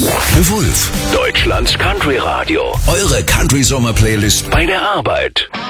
The Wolf, Deutschlands Country Radio. Eure Country-Sommer-Playlist bei der Arbeit.